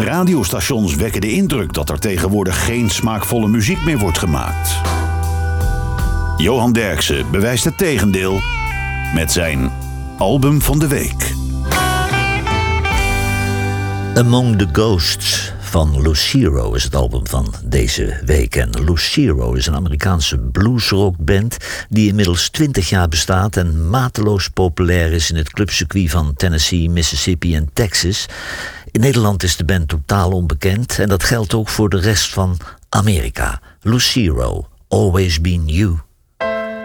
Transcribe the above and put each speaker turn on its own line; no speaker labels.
Radiostations wekken de indruk dat er tegenwoordig geen smaakvolle muziek meer wordt gemaakt. Johan Derksen bewijst het tegendeel met zijn album van de week.
Among the Ghosts van Lucero is het album van deze week. En Lucero is een Amerikaanse bluesrockband die inmiddels 20 jaar bestaat en mateloos populair is in het clubcircuit van Tennessee, Mississippi en Texas. In Nederland is de band totaal onbekend en dat geldt ook voor de rest van Amerika. Lucero, Always Been You.